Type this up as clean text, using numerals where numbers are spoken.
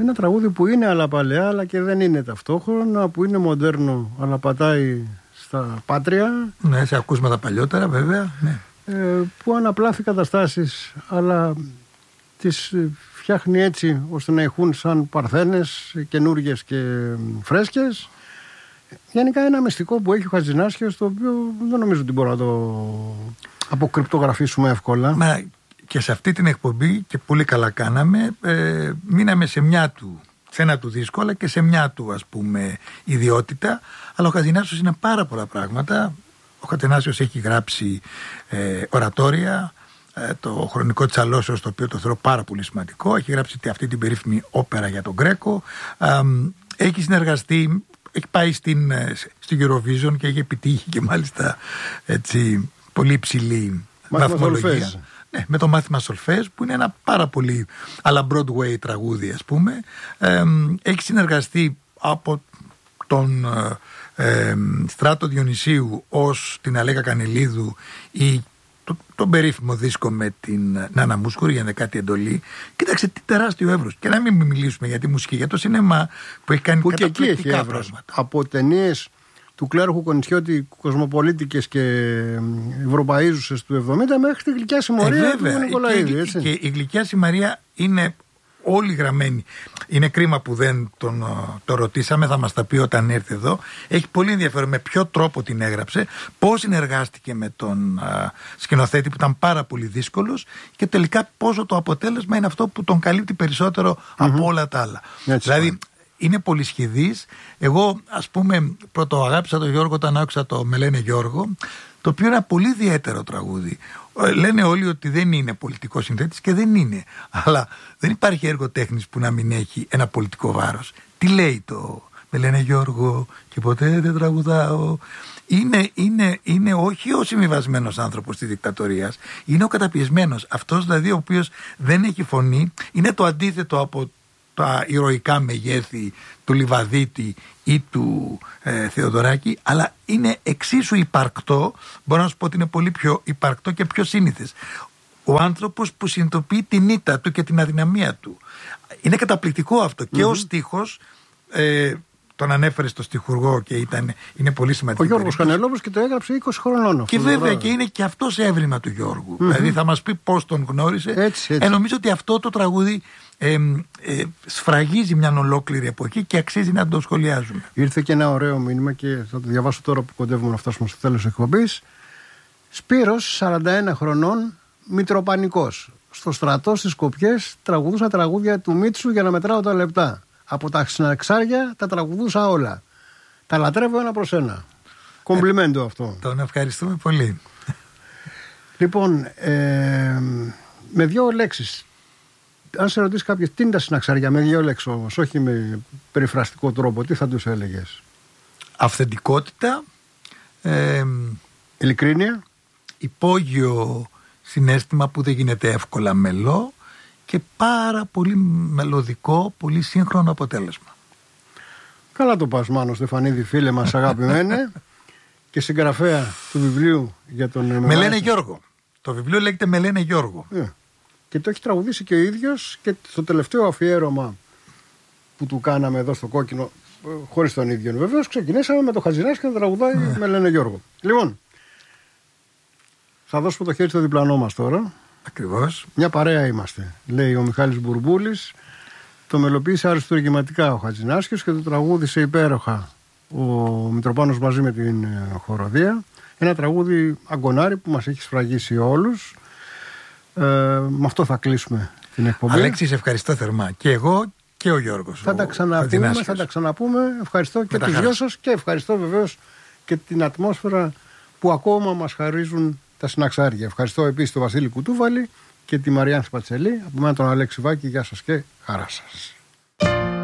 Ένα τραγούδι που είναι αλλά παλαιά, αλλά και δεν είναι ταυτόχρονα, που είναι μοντέρνο, αλλά πατάει στα πάτρια. Ναι, σε ακούσματα παλιότερα, βέβαια. Ναι. Που αναπλάθει καταστάσεις, αλλά τις φτιάχνει έτσι ώστε να ηχούν σαν παρθένες, καινούργιες και φρέσκες. Γενικά ένα μυστικό που έχει ο Χατζηνάσιος, το οποίο δεν νομίζω ότι μπορούμε να το αποκρυπτογραφήσουμε εύκολα. Μα και σε αυτή την εκπομπή, και πολύ καλά κάναμε, μείναμε σε ένα του δίσκο, αλλά και σε μια του, ας πούμε, ιδιότητα. Αλλά ο Χατζηνάσιος είναι πάρα πολλά πράγματα. Ο Χατζηνάσιος έχει γράψει ορατόρια, το χρονικό της Αλώσεως, το οποίο το θεωρώ πάρα πολύ σημαντικό. Έχει γράψει αυτή την περίφημη όπερα για τον Γκρέκο. Έχει συνεργαστεί, έχει πάει στην Eurovision και έχει επιτύχει και μάλιστα έτσι πολύ υψηλή βαθμολογία. Ναι, με το μάθημα Σολφές, που είναι ένα πάρα πολύ αλλά Broadway τραγούδι, ας πούμε. Έχει συνεργαστεί από τον Στράτο Διονυσίου ως την Αλέκα Κανελίδου ή τον περίφημο δίσκο με την Νάνα Μούσκουρη για 10η εντολή. Κοίταξε τι τεράστιο εύρος. Και να μην μιλήσουμε για τη μουσική, για το σινεμά που έχει κάνει καταπληκτικά πράγματα. Από ταινίες του Κλέρχου Κονισιώτη, κοσμοπολίτικες και ευρωπαΐζουσες του 70, μέχρι τη Γλυκιά Συμμορία του Νικολαίδη. Και η Γλυκιά Συμμορία είναι όλοι γραμμένοι. Είναι κρίμα που δεν το ρωτήσαμε, θα μας τα πει όταν έρθει εδώ. Έχει πολύ ενδιαφέρον με ποιο τρόπο την έγραψε, πώς συνεργάστηκε με τον σκηνοθέτη που ήταν πάρα πολύ δύσκολος και τελικά πόσο το αποτέλεσμα είναι αυτό που τον καλύπτει περισσότερο από όλα τα άλλα. Δηλαδή είναι πολυσχηδής. Εγώ, ας πούμε, πρωτοαγάπησα τον Γιώργο όταν άκουσα το «Με λένε Γιώργο», το οποίο είναι ένα πολύ ιδιαίτερο τραγούδι. Λένε όλοι ότι δεν είναι πολιτικό συνθέτης και δεν είναι. Αλλά δεν υπάρχει έργο τέχνης που να μην έχει ένα πολιτικό βάρος. Τι λέει το «Με λένε Γιώργο και ποτέ δεν τραγουδάω»? Είναι όχι ο συμβιβασμένος άνθρωπος της δικτατορίας, είναι ο καταπιεσμένος. Αυτός δηλαδή ο οποίος δεν έχει φωνή, είναι το αντίθετο από τα ηρωικά μεγέθη του Λιβαδίτη ή του Θεοδωράκη, αλλά είναι εξίσου υπαρκτό. Μπορώ να σου πω ότι είναι πολύ πιο υπαρκτό και πιο σύνηθες. Ο άνθρωπος που συνειδητοποιεί την ήττα του και την αδυναμία του. Είναι καταπληκτικό αυτό. Και ο στίχος, τον ανέφερε στο στιχουργό και είναι πολύ σημαντικό. Ο Γιώργος Κανελόπουλος, και το έγραψε 20 χρονών. Και βέβαια και είναι και αυτός έβριμα του Γιώργου. Δηλαδή θα μας πει πώς τον γνώρισε. Έτσι. Νομίζω ότι αυτό το τραγούδι σφραγίζει μια ολόκληρη εποχή και αξίζει να το σχολιάζουμε. Ήρθε και ένα ωραίο μήνυμα και θα το διαβάσω τώρα που κοντεύουμε να φτάσουμε στο τέλος της εκπομπής. Σπύρος, 41 χρονών, μητροπανικός. Στο στρατό στις Σκοπιές τραγουδούσα τραγούδια του Μίτσου για να μετράω τα λεπτά. Από τα Συναξάρια τα τραγουδούσα όλα. Τα λατρεύω ένα προς ένα. Κομπλιμέντο αυτό. Τον ευχαριστούμε πολύ. Λοιπόν, με δύο λέξεις. Αν σε ρωτήσει κάποιος τι είναι τα Συναξάρια, με δύο λέξεις όμως, όχι με περιφραστικό τρόπο, τι θα τους έλεγες? Αυθεντικότητα, ειλικρίνεια, υπόγειο συναίσθημα που δεν γίνεται εύκολα μελό και πάρα πολύ μελωδικό, πολύ σύγχρονο αποτέλεσμα. Καλά το πας, Μάνο Στεφανίδη, φίλε μας αγαπημένε, και συγγραφέα του βιβλίου για τον Με λένε Γιώργο. Το βιβλίο λέγεται Με λένε Γιώργο. Και το έχει τραγουδήσει και ο ίδιος, και στο τελευταίο αφιέρωμα που του κάναμε εδώ στο Κόκκινο, χωρίς τον ίδιο βεβαίως, ξεκινήσαμε με το Χατζηνάσιο και να τραγουδάει Με λένε Γιώργο. Λοιπόν, θα δώσουμε το χέρι στο διπλανό μας τώρα. Ακριβώς. Μια παρέα είμαστε, λέει ο Μιχάλης Μπουρμπούλης. Το μελοποίησε αριστουργηματικά ο Χατζηνάσκιος και το τραγούδισε υπέροχα ο Μητροπάνος μαζί με την χοροδία. Ένα τραγούδι αγκονάρι που μας έχει σφραγίσει όλους. Με αυτό θα κλείσουμε την εκπομπή. Αλέξη, σε ευχαριστώ θερμά. Και εγώ και ο Γιώργος. Θα τα ξαναπούμε. Ευχαριστώ και τους δυο σας και ευχαριστώ βεβαίως και την ατμόσφαιρα που ακόμα μας χαρίζουν τα Συναξάρια. Ευχαριστώ επίσης τον Βασίλη Κουτούβαλη και τη Μαριάννη Σπατσελή. Από μένα τον Αλέξη Βάκη. Γεια σας και χαρά σας.